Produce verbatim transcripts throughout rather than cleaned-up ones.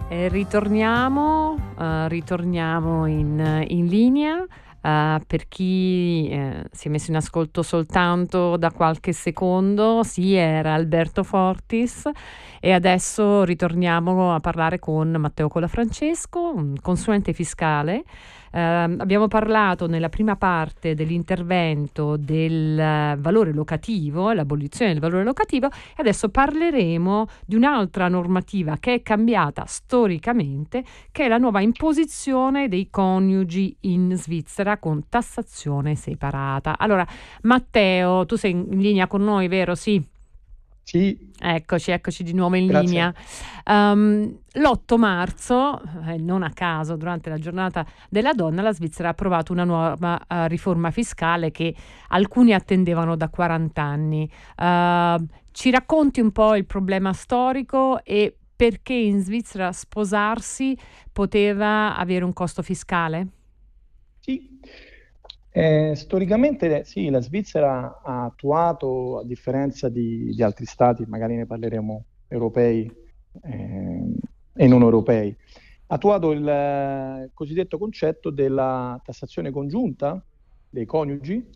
E ritorniamo, eh, ritorniamo in, in linea. Uh, per chi eh, si è messo in ascolto soltanto da qualche secondo, sì, era Alberto Fortis, e adesso ritorniamo a parlare con Matteo Colafrancesco, un consulente fiscale. Uh, abbiamo parlato nella prima parte dell'intervento del uh, valore locativo, l'abolizione del valore locativo, e adesso parleremo di un'altra normativa che è cambiata storicamente, che è la nuova imposizione dei coniugi in Svizzera con tassazione separata. Allora, Matteo, tu sei in linea con noi, vero? Sì. Sì. Eccoci, eccoci di nuovo in Grazie. linea. Um, l'otto marzo, eh, non a caso, durante la giornata della donna, la Svizzera ha approvato una nuova uh, riforma fiscale che alcuni attendevano da quaranta anni. Uh, ci racconti un po' il problema storico e perché in Svizzera sposarsi poteva avere un costo fiscale? Sì. Eh, storicamente sì, la Svizzera ha attuato, a differenza di, di altri stati, magari ne parleremo, europei eh, e non europei, ha attuato il eh, cosiddetto concetto della tassazione congiunta dei coniugi,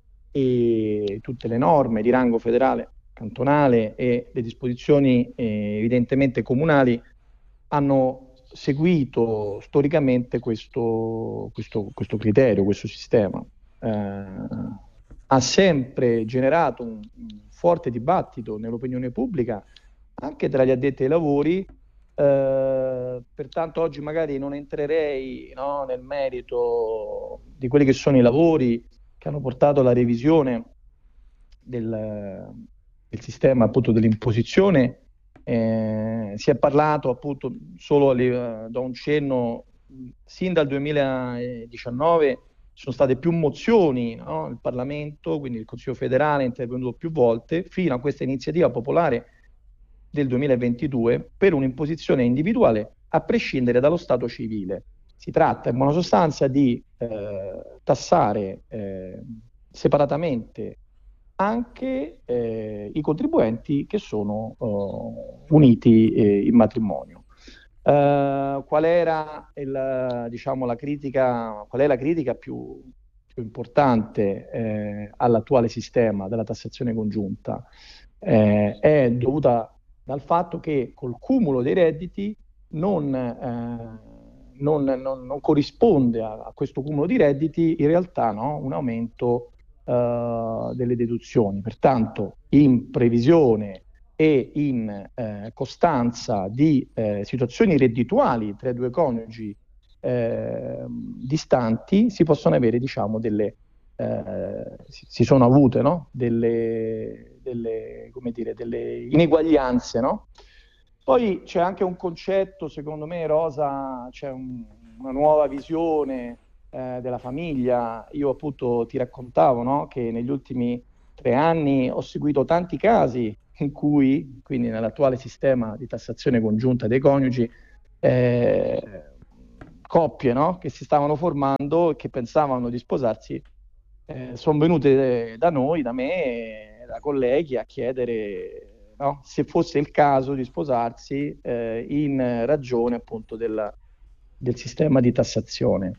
e tutte le norme di rango federale, cantonale e le disposizioni eh, evidentemente comunali hanno seguito storicamente questo, questo, questo criterio, questo sistema. Eh, ha sempre generato un, un forte dibattito nell'opinione pubblica, anche tra gli addetti ai lavori. Eh, pertanto oggi magari non entrerei, no, nel merito di quelli che sono i lavori che hanno portato alla revisione del, del sistema appunto dell'imposizione. Eh, si è parlato appunto solo eh, da un cenno, sin dal duemiladiciannove ci sono state più mozioni, no? Il Parlamento, quindi il Consiglio federale è intervenuto più volte, fino a questa iniziativa popolare del duemilaventidue per un'imposizione individuale a prescindere dallo stato civile. Si tratta in buona sostanza di eh, tassare eh, separatamente anche eh, i contribuenti che sono uh, uniti eh, in matrimonio. Uh, qual era il, diciamo, la critica, qual è la critica più, più importante eh, all'attuale sistema della tassazione congiunta? Eh, è dovuta dal fatto che col cumulo dei redditi non, eh, non, non, non corrisponde a, a questo cumulo di redditi in realtà, no, un aumento Uh, delle deduzioni. Pertanto, in previsione e in eh, costanza di eh, situazioni reddituali tra i due coniugi eh, distanti, si possono avere, diciamo, delle eh, si, si sono avute, no? delle, delle, come dire, delle ineguaglianze, no? Poi c'è anche un concetto, secondo me, Rosa, c'è un, una nuova visione eh, della famiglia. Io appunto ti raccontavo, no, che negli ultimi tre anni ho seguito tanti casi in cui, quindi nell'attuale sistema di tassazione congiunta dei coniugi, eh, coppie, no, che si stavano formando e che pensavano di sposarsi, eh, sono venute da noi, da me, da colleghi a chiedere, no, se fosse il caso di sposarsi eh, in ragione appunto del, del sistema di tassazione.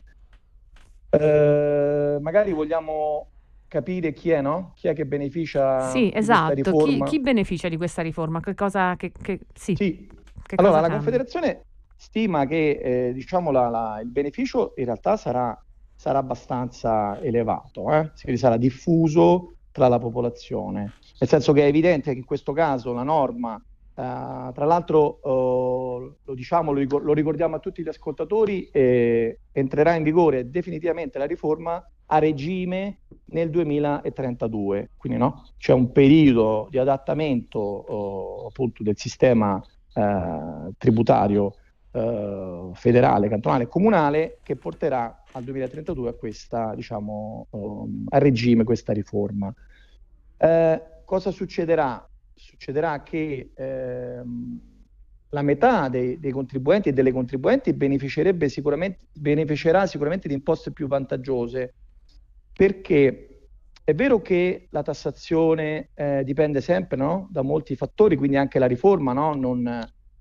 Eh, magari vogliamo capire chi è, no? Chi è che beneficia Sì, di questa esatto. Chi, riforma? chi beneficia di questa riforma? Che cosa, che, che, sì, Sì, che allora cosa la cambia? Confederazione stima che eh, diciamo la, la, il beneficio in realtà sarà, sarà abbastanza elevato, eh? Quindi sarà diffuso tra la popolazione, nel senso che è evidente che in questo caso la norma, eh, tra l'altro eh, lo diciamo, lo, ricor- lo ricordiamo a tutti gli ascoltatori, eh, entrerà in vigore definitivamente la riforma a regime nel duemilatrentadue, quindi no? C'è un periodo di adattamento oh, appunto del sistema eh, tributario eh, federale, cantonale e comunale che porterà al duemilatrentadue a questa, diciamo, um, a regime questa riforma. Eh, cosa succederà? Succederà che ehm, la metà dei, dei contribuenti e delle contribuenti beneficerebbe sicuramente, beneficerà sicuramente di imposte più vantaggiose, perché è vero che la tassazione eh, dipende sempre, no, da molti fattori, quindi anche la riforma, no, non,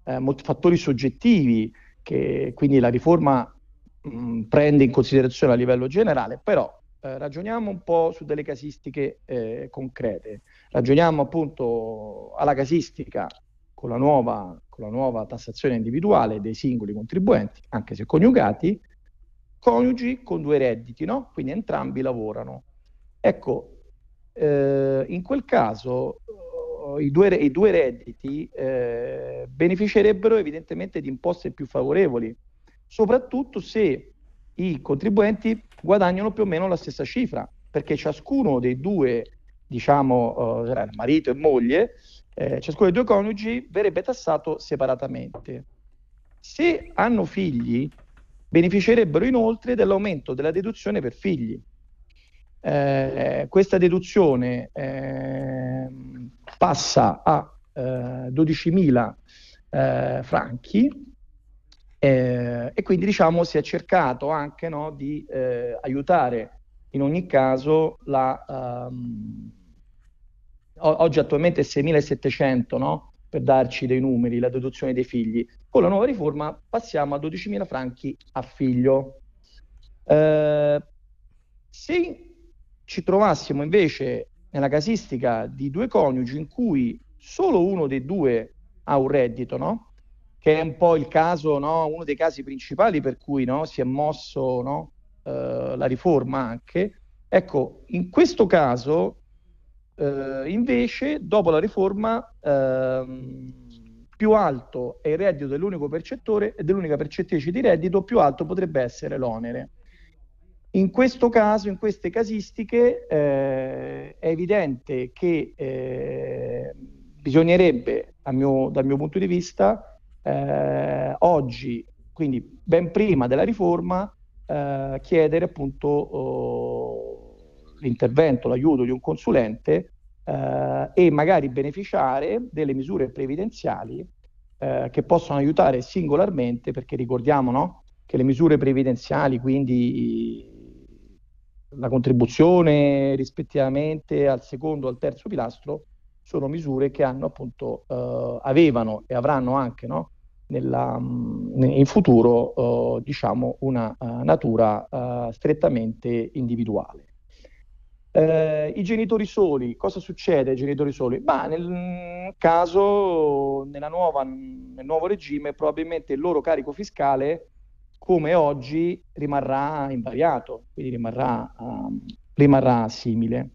eh, molti fattori soggettivi che quindi la riforma mh, prende in considerazione a livello generale, però eh, ragioniamo un po' su delle casistiche eh, concrete. Ragioniamo appunto alla casistica con la nuova, con la nuova tassazione individuale dei singoli contribuenti, anche se coniugati, coniugi con due redditi, no? Quindi entrambi lavorano. Ecco, eh, in quel caso eh, i, due, i due redditi eh, beneficerebbero evidentemente di imposte più favorevoli, soprattutto se i contribuenti guadagnano più o meno la stessa cifra, perché ciascuno dei due, diciamo, eh, marito e moglie, eh, ciascuno dei due coniugi verrebbe tassato separatamente. Se hanno figli, beneficerebbero inoltre dell'aumento della deduzione per figli. Eh, questa deduzione eh, passa a eh, dodicimila eh, franchi eh, e quindi diciamo si è cercato anche, no, di eh, aiutare in ogni caso la um, oggi attualmente è seimilasettecento, no? Per darci dei numeri, la deduzione dei figli. Con la nuova riforma passiamo a dodicimila franchi a figlio. Eh, se ci trovassimo invece nella casistica di due coniugi in cui solo uno dei due ha un reddito, no? Che è un po' il caso, no? Uno dei casi principali per cui, no, si è mosso, no, eh, la riforma anche. Ecco, in questo caso eh, invece dopo la riforma ehm, più alto è il reddito dell'unico percettore e dell'unica percettrice di reddito, più alto potrebbe essere l'onere. In questo caso, in queste casistiche, eh, è evidente che eh, bisognerebbe, a mio, dal mio punto di vista, eh, oggi, quindi ben prima della riforma, eh, chiedere appunto oh, l'intervento, l'aiuto di un consulente eh, e magari beneficiare delle misure previdenziali eh, che possono aiutare singolarmente, perché ricordiamo, no, che le misure previdenziali, quindi la contribuzione rispettivamente al secondo o al terzo pilastro, sono misure che hanno appunto eh, avevano e avranno anche, no, nella, in futuro eh, diciamo una uh, natura uh, strettamente individuale. Eh, I genitori soli, cosa succede ai genitori soli? Ma nel caso, nella nuova, nel nuovo regime, probabilmente il loro carico fiscale, come oggi, rimarrà invariato, quindi rimarrà, um, rimarrà simile.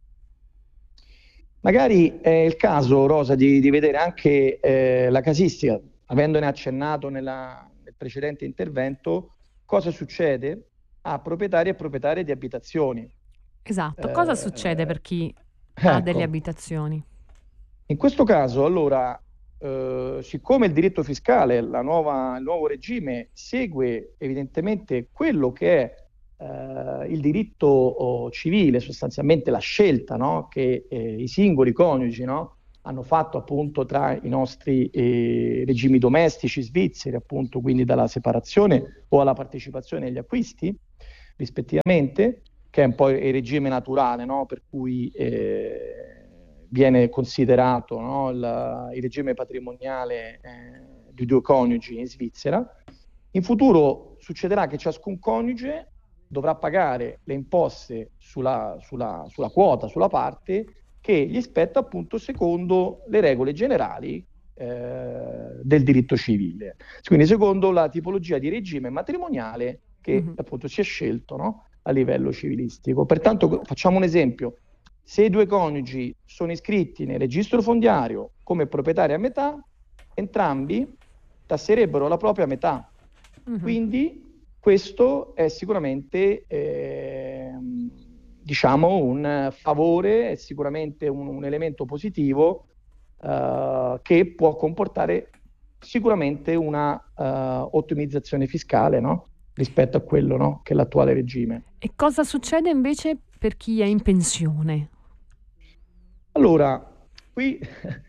Magari è il caso, Rosa, di, di vedere anche eh, la casistica, avendone accennato nella, nel precedente intervento, cosa succede a proprietari e proprietarie di abitazioni. Esatto, cosa succede per chi ecco, ha delle abitazioni? In questo caso, allora, eh, siccome il diritto fiscale, la nuova, il nuovo regime, segue evidentemente quello che è eh, il diritto oh, civile, sostanzialmente la scelta, no, che eh, i singoli coniugi, no, hanno fatto appunto tra i nostri eh, regimi domestici svizzeri, appunto, quindi dalla separazione o alla partecipazione agli acquisti, rispettivamente, che è un po' il regime naturale, no, per cui eh, viene considerato, no, il, il regime patrimoniale eh, di due coniugi in Svizzera. In futuro succederà che ciascun coniuge dovrà pagare le imposte sulla, sulla, sulla quota, sulla parte che gli spetta appunto secondo le regole generali eh, del diritto civile. Quindi secondo la tipologia di regime matrimoniale che mm-hmm. appunto si è scelto, no, a livello civilistico. Pertanto facciamo un esempio: se i due coniugi sono iscritti nel registro fondiario come proprietari a metà, entrambi tasserebbero la propria metà. Mm-hmm. Quindi questo è sicuramente eh, diciamo un favore, è sicuramente un, un elemento positivo eh, che può comportare sicuramente una uh, ottimizzazione fiscale, no? Rispetto a quello, no, che è l'attuale regime. E cosa succede invece per chi è in pensione? Allora, qui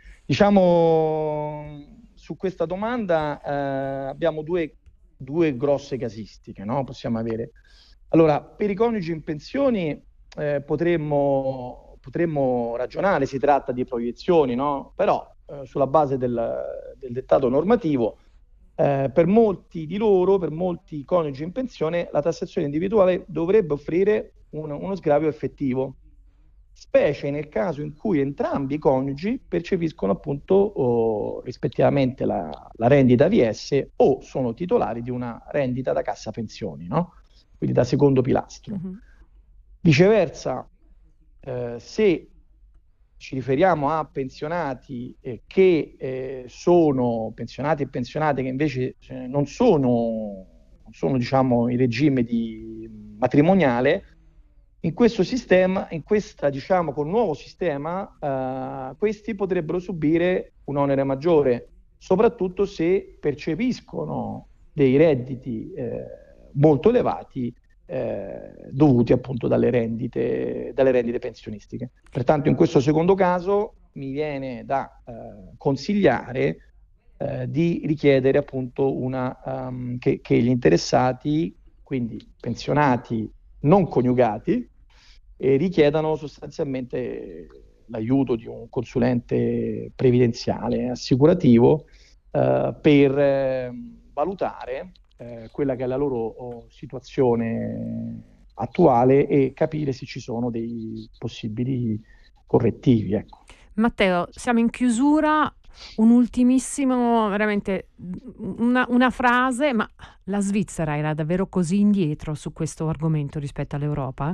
diciamo su questa domanda eh, abbiamo due, due grosse casistiche, no? Possiamo avere. Allora, per i coniugi in pensioni eh, potremmo, potremmo ragionare, si tratta di proiezioni, no? Però eh, sulla base del, del dettato normativo eh, per molti di loro, per molti coniugi in pensione, la tassazione individuale dovrebbe offrire un, uno sgravio effettivo, specie nel caso in cui entrambi i coniugi percepiscono appunto oh, rispettivamente la, la rendita V S o sono titolari di una rendita da cassa pensioni, no? Quindi da secondo pilastro. Mm-hmm. Viceversa, eh, se ci riferiamo a pensionati eh, che eh, sono pensionati e pensionate che invece eh, non sono, non sono diciamo in regime di matrimoniale, in questo sistema, in questa diciamo col nuovo sistema, eh, questi potrebbero subire un onere maggiore, soprattutto se percepiscono dei redditi eh, molto elevati Eh, dovuti appunto dalle rendite, dalle rendite pensionistiche. Pertanto in questo secondo caso mi viene da eh, consigliare eh, di richiedere appunto una, um, che, che gli interessati, quindi pensionati non coniugati, eh, richiedano sostanzialmente l'aiuto di un consulente previdenziale assicurativo eh, per eh, valutare Eh, quella che è la loro oh, situazione attuale e capire se ci sono dei possibili correttivi. Ecco. Matteo, siamo in chiusura, un ultimissimo, veramente una, una frase, ma la Svizzera era davvero così indietro su questo argomento rispetto all'Europa?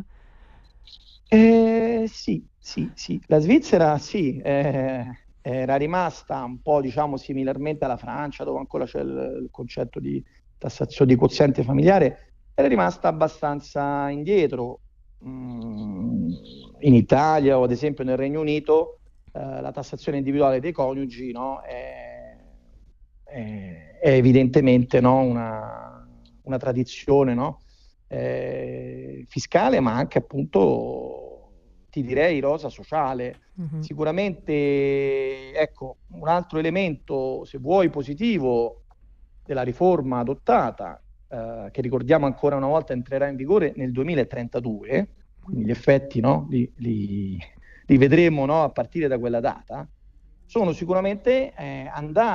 Eh, sì, sì, sì. La Svizzera sì, eh, era rimasta un po' diciamo similarmente alla Francia, dove ancora c'è il, il concetto di tassazione di quoziente familiare, era rimasta abbastanza indietro. Mm, in Italia o ad esempio nel Regno Unito eh, la tassazione individuale dei coniugi, no, è, è, è evidentemente, no, una, una tradizione, no, eh, fiscale, ma anche appunto ti direi rosa sociale. Mm-hmm. Sicuramente, ecco, un altro elemento, se vuoi, positivo della riforma adottata, eh, che ricordiamo ancora una volta entrerà in vigore nel duemilatrentadue, quindi gli effetti, no, li, li, li vedremo, no, a partire da quella data, sono sicuramente eh,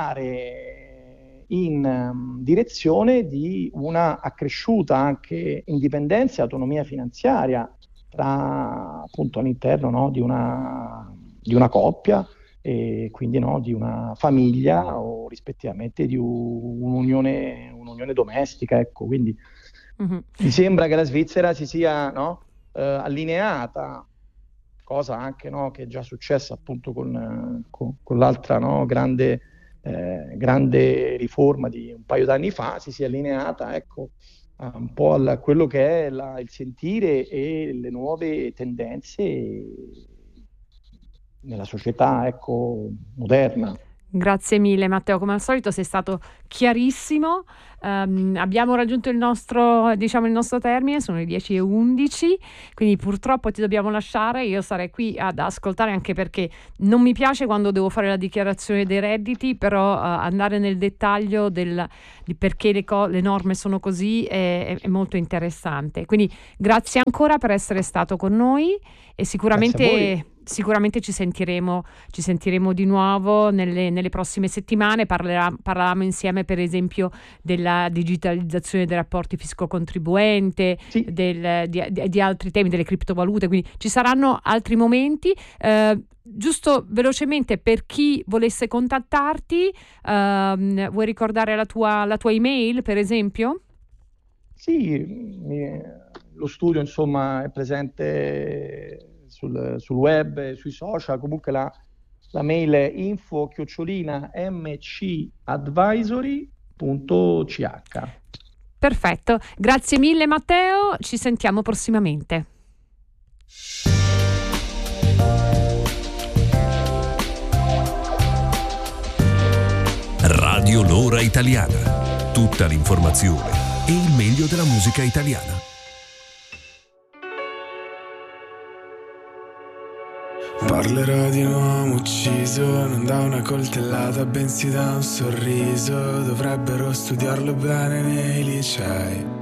andare in um, direzione di una accresciuta anche indipendenza e autonomia finanziaria tra, appunto, all'interno, no, di una, di una coppia, e quindi, no, di una famiglia o rispettivamente di un'unione, un'unione domestica, ecco. Quindi mm-hmm. mi sembra che la Svizzera si sia, no, eh, allineata, cosa anche, no, che è già successa appunto con, con, con l'altra, no, grande, eh, grande riforma di un paio d'anni fa, si sia allineata, ecco, un po' a quello che è la, il sentire e le nuove tendenze nella società, ecco, moderna. Grazie mille Matteo, come al solito sei stato chiarissimo. Um, abbiamo raggiunto il nostro, diciamo, il nostro termine, sono le dieci e undici, quindi purtroppo ti dobbiamo lasciare. Io sarei qui ad ascoltare, anche perché non mi piace quando devo fare la dichiarazione dei redditi, però uh, andare nel dettaglio del, di perché le, co- le norme sono così è, è molto interessante. Quindi grazie ancora per essere stato con noi e sicuramente... Sicuramente ci sentiremo, ci sentiremo di nuovo nelle, nelle prossime settimane. Parlerà, parlavamo insieme per esempio della digitalizzazione dei rapporti fisco-contribuente, sì. del, di, di altri temi, delle criptovalute, quindi ci saranno altri momenti. Eh, giusto velocemente, per chi volesse contattarti, ehm, vuoi ricordare la tua, la tua email per esempio? Sì, mi, lo studio insomma è presente sul, sul web e sui social. Comunque la, la mail è info chiocciolina mcadvisory punto c h. Perfetto, grazie mille Matteo, ci sentiamo prossimamente. Radio L'Ora Italiana, tutta l'informazione e il meglio della musica italiana. Parlerò di un uomo ucciso, non da una coltellata bensì da un sorriso. Dovrebbero studiarlo bene nei licei.